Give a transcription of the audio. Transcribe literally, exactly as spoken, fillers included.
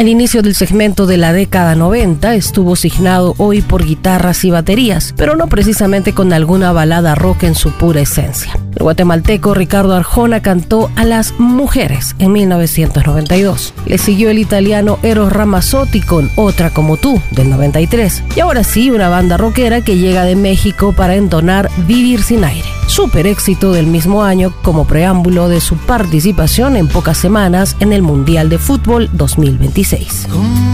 El inicio del segmento de la década noventa estuvo signado hoy por guitarras y baterías, pero no precisamente con alguna balada rock en su pura esencia. El guatemalteco Ricardo Arjona cantó A las mujeres en mil novecientos noventa y dos. Le siguió el italiano Eros Ramazzotti con Otra como tú, del noventa y tres. Y ahora sí, una banda rockera que llega de México para entonar Vivir sin aire. Súper éxito del mismo año como preámbulo de su participación en pocas semanas en el Mundial de Fútbol dos mil veintiséis.